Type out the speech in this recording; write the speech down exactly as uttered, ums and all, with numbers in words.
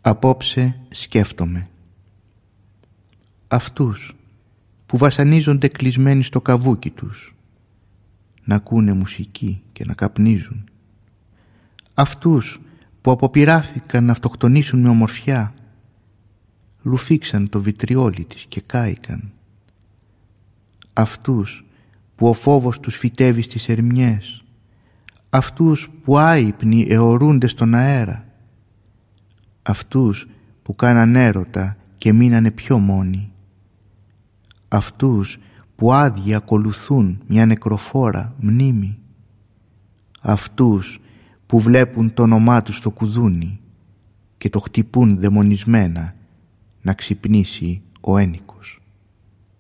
Απόψε σκέφτομαι αυτούς που βασανίζονται κλεισμένοι στο καβούκι τους, να ακούνε μουσική και να καπνίζουν. Αυτούς που αποπειράθηκαν να αυτοκτονήσουν με ομορφιά, ρουφήξαν το βιτριόλι της και κάηκαν. Αυτούς που ο φόβος τους φυτεύει στις ερμιές, αυτούς που άυπνοι αιωρούνται στον αέρα, αυτούς που κάναν έρωτα και μείνανε πιο μόνοι, αυτούς που άδειοι ακολουθούν μια νεκροφόρα μνήμη, αυτούς που βλέπουν το όνομά τους στο κουδούνι και το χτυπούν δαιμονισμένα να ξυπνήσει ο ένικος.